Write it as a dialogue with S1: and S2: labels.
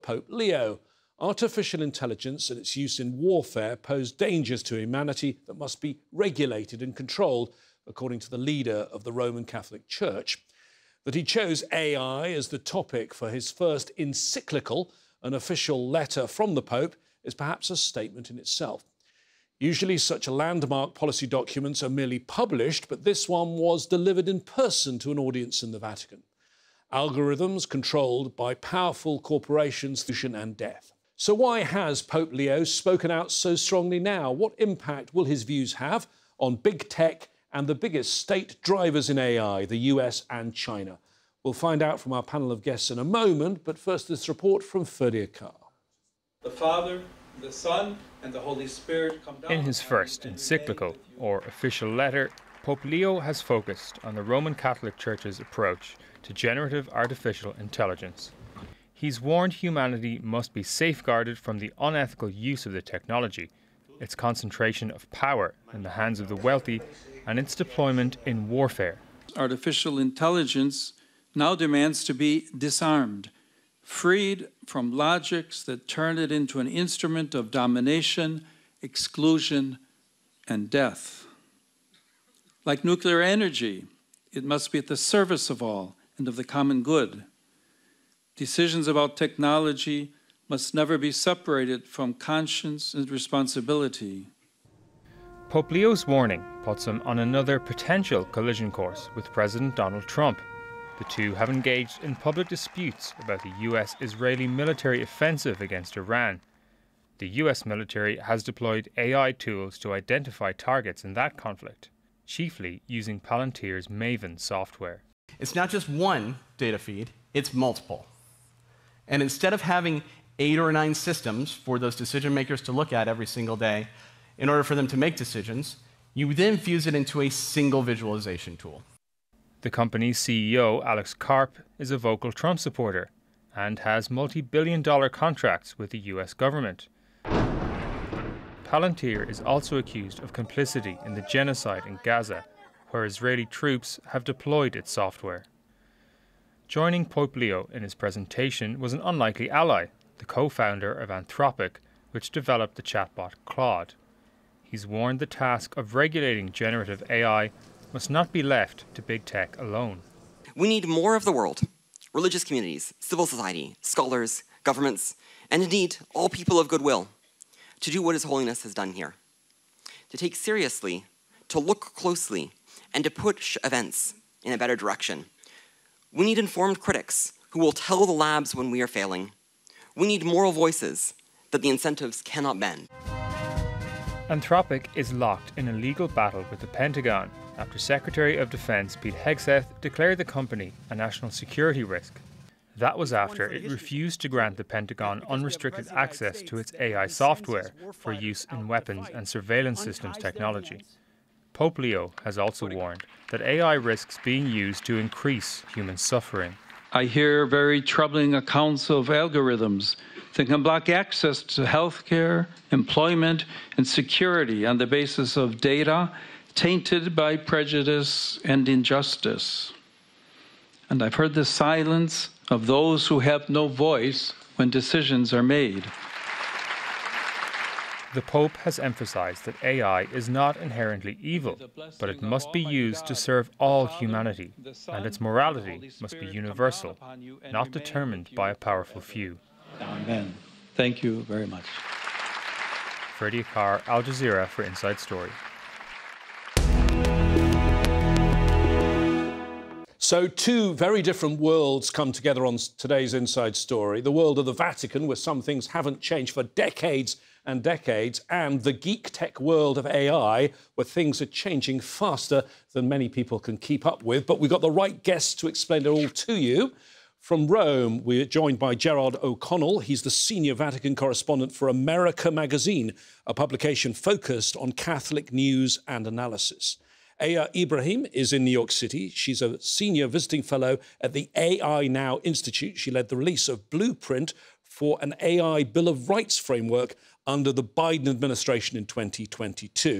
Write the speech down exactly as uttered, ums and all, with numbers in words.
S1: Pope Leo. Artificial intelligence and its use in warfare pose dangers to humanity that must be regulated and controlled, according to the leader of the Roman Catholic Church. That he chose A I as the topic for his first encyclical, an official letter from the Pope, is perhaps a statement in itself. Usually such landmark policy documents are merely published, but this one was delivered in person to an audience in the Vatican. Algorithms controlled by powerful corporations, fusion and death. So why has Pope Leo spoken out so strongly now? What impact will his views have on big tech and the biggest state drivers in A I, the U S and China? We'll find out from our panel of guests in a moment, but first this report from Ferdy Akar.
S2: The Father, the Son, and the Holy Spirit come down.
S3: In his first encyclical, or official letter, Pope Leo has focused on the Roman Catholic Church's approach to generative artificial intelligence. He's warned humanity must be safeguarded from the unethical use of the technology, its concentration of power in the hands of the wealthy, and its deployment in warfare.
S2: Artificial intelligence now demands to be disarmed, freed from logics that turn it into an instrument of domination, exclusion, and death. Like nuclear energy, it must be at the service of all and of the common good. Decisions about technology must never be separated from conscience and responsibility.
S3: Pope Leo's warning puts him on another potential collision course with President Donald Trump. The two have engaged in public disputes about the U S-Israeli military offensive against Iran. The U S military has deployed A I tools to identify targets in that conflict, chiefly using Palantir's Maven software.
S4: It's not just one data feed, it's multiple. And instead of having eight or nine systems for those decision makers to look at every single day in order for them to make decisions, you then fuse it into a single visualization tool.
S3: The company's C E O, Alex Karp, is a vocal Trump supporter and has multi-billion dollar contracts with the U S government. Palantir is also accused of complicity in the genocide in Gaza, where Israeli troops have deployed its software. Joining Pope Leo in his presentation was an unlikely ally, the co-founder of Anthropic, which developed the chatbot Claude. He's warned the task of regulating generative A I must not be left to big tech alone.
S5: We need more of the world, religious communities, civil society, scholars, governments, and indeed all people of goodwill, to do what His Holiness has done here. To take seriously, to look closely, and to push events in a better direction. We need informed critics who will tell the labs when we are failing. We need moral voices that the incentives cannot bend.
S3: Anthropic is locked in a legal battle with the Pentagon after Secretary of Defense Pete Hegseth declared the company a national security risk. That was after it refused to grant the Pentagon unrestricted access to its A I software for use in weapons and surveillance systems technology. Pope Leo has also warned that A I risks being used to increase human suffering.
S2: I hear very troubling accounts of algorithms that can block access to healthcare, employment, and security on the basis of data tainted by prejudice and injustice. And I've heard the silence of those who have no voice when decisions are made.
S3: The Pope has emphasized that A I is not inherently evil, but it must be used to serve all humanity, and its morality must be universal, not determined by a powerful few.
S2: Amen. Thank you very much.
S3: Ferdy Akar, Al Jazeera for Inside Story.
S1: So two very different worlds come together on today's Inside Story. The world of the Vatican, where some things haven't changed for decades and decades, and the geek tech world of A I, where things are changing faster than many people can keep up with. But we've got the right guests to explain it all to you. From Rome, we're joined by Gerard O'Connell. He's the senior Vatican correspondent for America Magazine, a publication focused on Catholic news and analysis. Aya Ibrahim is in New York City. She's a senior visiting fellow at the A I Now Institute. She led the release of Blueprint for an A I Bill of Rights framework under the Biden administration in twenty twenty-two.